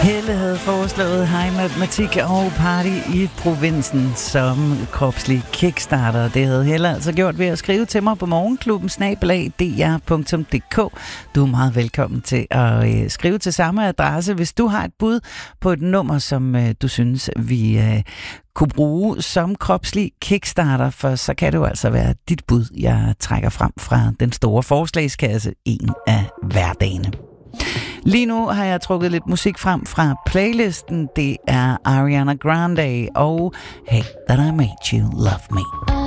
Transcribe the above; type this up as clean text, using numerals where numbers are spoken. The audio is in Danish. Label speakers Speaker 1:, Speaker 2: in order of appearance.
Speaker 1: Helle havde foreslået high matematik og party i provinsen som kropslig kickstarter. Det havde Helle altså gjort ved at skrive til mig på morgenklubben@dr.dk. Du er meget velkommen til at skrive til samme adresse, hvis du har et bud på et nummer, som du synes, vi kunne bruge som kropslig kickstarter, for så kan det jo altså være dit bud, jeg trækker frem fra den store forslagskasse en af hverdagene. Lige nu har jeg trukket lidt musik frem fra playlisten. Det er Ariana Grande og Hey That I Made You Love Me.